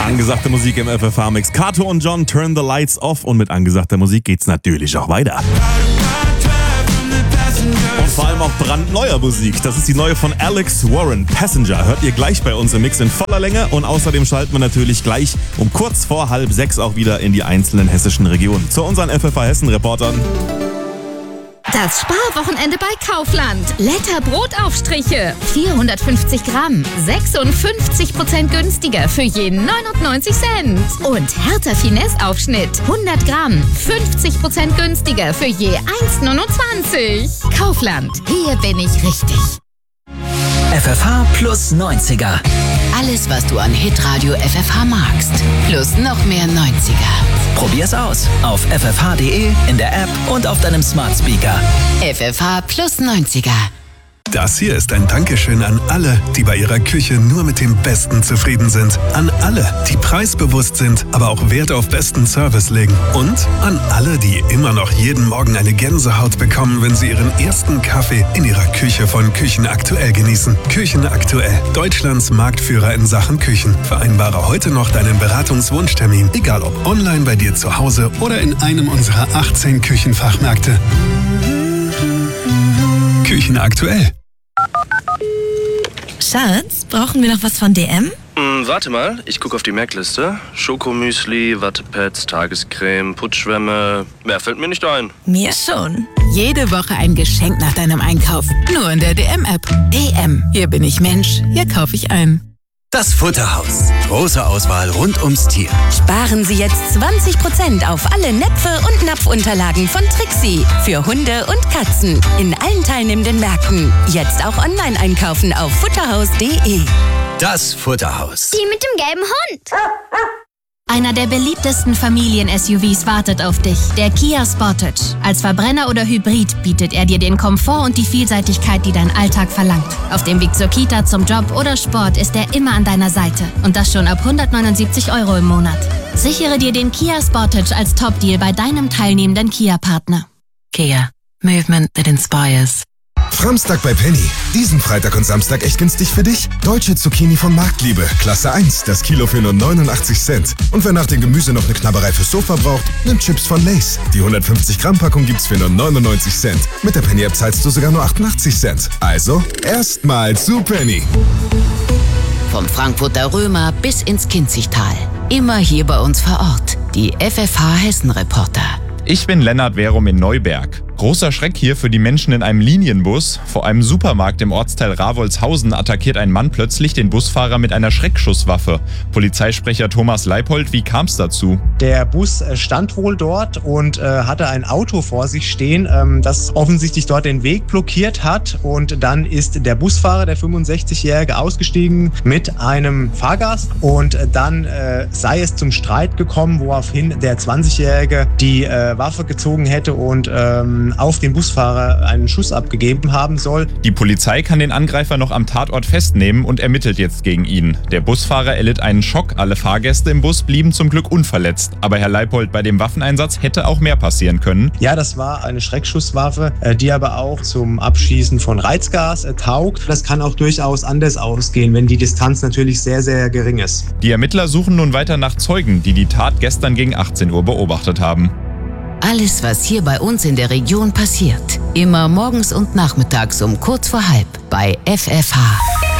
Angesagte Musik im FFH-Mix. Kato und John, Turn the Lights Off. Und mit angesagter Musik geht's natürlich auch weiter. Und vor allem auch brandneuer Musik. Das ist die neue von Alex Warren, Passenger. Hört ihr gleich bei uns im Mix in voller Länge. Und außerdem schalten wir natürlich gleich um kurz vor 5:30 auch wieder in die einzelnen hessischen Regionen. Zu unseren FFH-Hessen-Reportern. Das Sparwochenende bei Kaufland. Letter Brotaufstriche. 450 Gramm. 56% günstiger für je 99 Cent. Und Hertha Finesse-Aufschnitt. 100 Gramm. 50% günstiger für je 1,29. Kaufland. Hier bin ich richtig. FFH plus 90er. Alles, was du an Hitradio FFH magst. Plus noch mehr 90er. Probier's aus auf ffh.de, in der App und auf deinem Smart Speaker. FFH plus 90er. Das hier ist ein Dankeschön an alle, die bei ihrer Küche nur mit dem Besten zufrieden sind. An alle, die preisbewusst sind, aber auch Wert auf besten Service legen. Und an alle, die immer noch jeden Morgen eine Gänsehaut bekommen, wenn sie ihren ersten Kaffee in ihrer Küche von Küchen Aktuell genießen. Küchen Aktuell, Deutschlands Marktführer in Sachen Küchen. Vereinbare heute noch deinen Beratungswunschtermin, egal ob online bei dir zu Hause oder in einem unserer 18 Küchenfachmärkte. Küchen Aktuell. Schatz, brauchen wir noch was von DM? Warte mal, ich gucke auf die Merkliste. Schokomüsli, Wattepads, Tagescreme, Putzschwämme. Mehr fällt mir nicht ein. Mir schon. Jede Woche ein Geschenk nach deinem Einkauf. Nur in der DM-App. DM. Hier bin ich Mensch. Hier kaufe ich ein. Das Futterhaus. Große Auswahl rund ums Tier. Sparen Sie jetzt 20% auf alle Näpfe und Napfunterlagen von Trixie. Für Hunde und Katzen. In allen teilnehmenden Märkten. Jetzt auch online einkaufen auf futterhaus.de. Das Futterhaus. Die mit dem gelben Hund. Einer der beliebtesten Familien-SUVs wartet auf dich, der Kia Sportage. Als Verbrenner oder Hybrid bietet er dir den Komfort und die Vielseitigkeit, die dein Alltag verlangt. Auf dem Weg zur Kita, zum Job oder Sport ist er immer an deiner Seite. Und das schon ab 179 € im Monat. Sichere dir den Kia Sportage als Top-Deal bei deinem teilnehmenden Kia-Partner. Kia. Movement that inspires. Framstag bei Penny. Diesen Freitag und Samstag echt günstig für dich. Deutsche Zucchini von Marktliebe. Klasse 1. Das Kilo für nur 89 Cent. Und wer nach dem Gemüse noch eine Knabberei fürs Sofa braucht, nimmt Chips von Lay's. Die 150 Gramm Packung gibt's für nur 99 Cent. Mit der Penny App zahlst du sogar nur 88 Cent. Also, erstmal zu Penny. Vom Frankfurter Römer bis ins Kinzigtal. Immer hier bei uns vor Ort. Die FFH Hessen Reporter. Ich bin Lennart Verum in Neuberg. Großer Schreck hier für die Menschen in einem Linienbus. Vor einem Supermarkt im Ortsteil Ravolzhausen attackiert ein Mann plötzlich den Busfahrer mit einer Schreckschusswaffe. Polizeisprecher Thomas Leipold, wie kam es dazu? Der Bus stand wohl dort und hatte ein Auto vor sich stehen, das offensichtlich dort den Weg blockiert hat. Und dann ist der Busfahrer, der 65-Jährige, ausgestiegen mit einem Fahrgast. Und dann sei es zum Streit gekommen, woraufhin der 20-Jährige die Waffe gezogen hätte und auf den Busfahrer einen Schuss abgegeben haben soll. Die Polizei kann den Angreifer noch am Tatort festnehmen und ermittelt jetzt gegen ihn. Der Busfahrer erlitt einen Schock, alle Fahrgäste im Bus blieben zum Glück unverletzt. Aber Herr Leipold, bei dem Waffeneinsatz hätte auch mehr passieren können. Ja, das war eine Schreckschusswaffe, die aber auch zum Abschießen von Reizgas taugt. Das kann auch durchaus anders ausgehen, wenn die Distanz natürlich sehr, sehr gering ist. Die Ermittler suchen nun weiter nach Zeugen, die die Tat gestern gegen 18 Uhr beobachtet haben. Alles, was hier bei uns in der Region passiert. Immer morgens und nachmittags um kurz vor 5 bei FFH.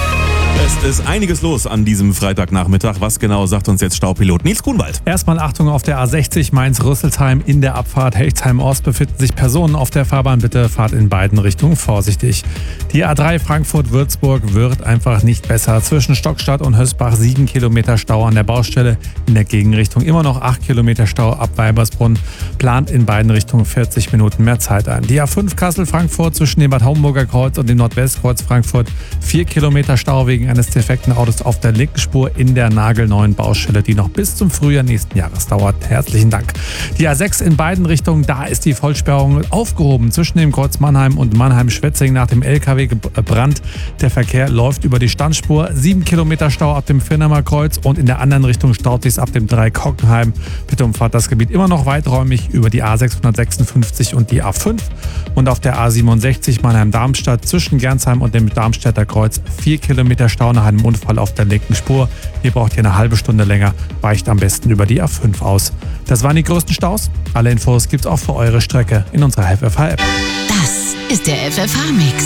Es ist einiges los an diesem Freitagnachmittag. Was genau sagt uns jetzt Staupilot Nils Grunwald? Erstmal Achtung auf der A60 Mainz-Rüsselsheim in der Abfahrt Hechtsheim-Ost befinden sich Personen auf der Fahrbahn. Bitte fahrt in beiden Richtungen vorsichtig. Die A3 Frankfurt-Würzburg wird einfach nicht besser. Zwischen Stockstadt und Hösbach 7 Kilometer Stau an der Baustelle. In der Gegenrichtung immer noch 8 Kilometer Stau ab Weibersbrunn. Plant in beiden Richtungen 40 Minuten mehr Zeit ein. Die A5 Kassel-Frankfurt zwischen dem Bad Homburger Kreuz und dem Nordwestkreuz Frankfurt 4 Kilometer Stau wegen eines defekten Autos auf der linken Spur in der nagelneuen Baustelle, die noch bis zum Frühjahr nächsten Jahres dauert. Herzlichen Dank. Die A6 in beiden Richtungen, da ist die Vollsperrung aufgehoben zwischen dem Kreuz Mannheim und Mannheim-Schwetzing nach dem LKW-Brand. Der Verkehr läuft über die Standspur. 7 Kilometer Stau ab dem Firnamer Kreuz und in der anderen Richtung staut sich ab dem 3 Kockenheim. Bitte umfahrt das Gebiet immer noch weiträumig über die A656 und die A5 und auf der A67 Mannheim-Darmstadt zwischen Gernsheim und dem Darmstädter Kreuz 4 Kilometer Stau Stau nach einem Unfall auf der linken Spur. Hier braucht ihr eine halbe Stunde länger, weicht am besten über die A5 aus. Das waren die größten Staus. Alle Infos gibt's auch für eure Strecke in unserer FFH-App. Das ist der FFH-Mix.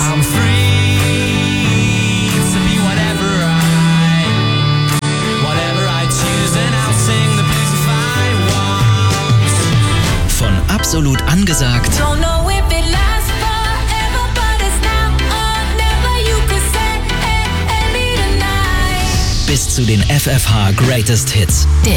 Von absolut angesagt bis zu den FFH Greatest Hits.